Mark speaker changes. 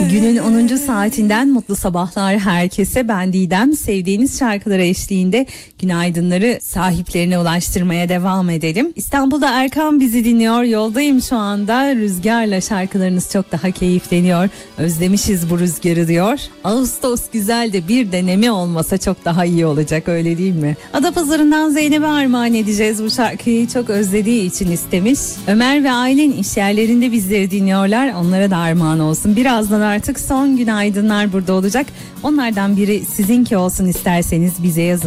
Speaker 1: Günün 10. saatinden mutlu sabahlar herkese. Ben Didem. Sevdiğiniz şarkılara eşliğinde günaydınları sahiplerine ulaştırmaya devam edelim. İstanbul'da Erkan bizi dinliyor. Yoldayım şu anda. Rüzgarla şarkılarınız çok daha keyifleniyor. Özlemişiz bu rüzgarı diyor. Ağustos güzel de bir deneme olmasa çok daha iyi olacak, öyle değil mi? Adapazarı'ndan Zeynep'e armağan edeceğiz bu şarkıyı. Çok özlediği için istemiş. Ömer ve Aylin iş yerlerinde bizleri dinliyorlar. Onlara da armağan olsun. Birazdan artık son günaydınlar burada olacak. Onlardan biri sizinki olsun, isterseniz bize yazın.